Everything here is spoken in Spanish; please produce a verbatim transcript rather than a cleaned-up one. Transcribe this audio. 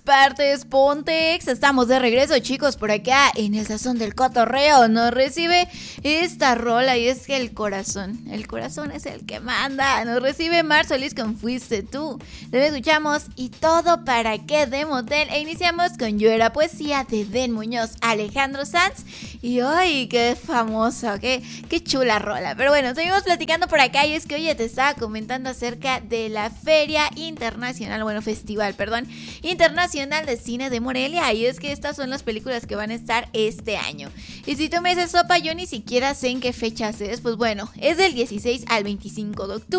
partes, Pontex. Estamos de regreso, chicos, por acá en el Sazón del Cotorreo. Nos recibe esta rola y es que el corazón, el corazón es el que manda. Nos recibe Mar Solís con Fuiste Tú. Luego escuchamos Y Todo Para Qué de Motel e iniciamos con Yo Era Poesía de Den Muñoz, Alejandro Sanz. Y ¡ay, qué famoso! Qué, qué chula rola! Pero bueno, seguimos platicando por acá y es que oye, te estaba comentando acerca de la Feria Internacional, bueno, Festival, perdón, Internacional de Cine de Morelia. Y es que estas son las películas que van a estar este año. Y si tú me dices, sopa, yo ni siquiera sé en qué fechas es, pues bueno, es del dieciséis al veinticinco de octubre.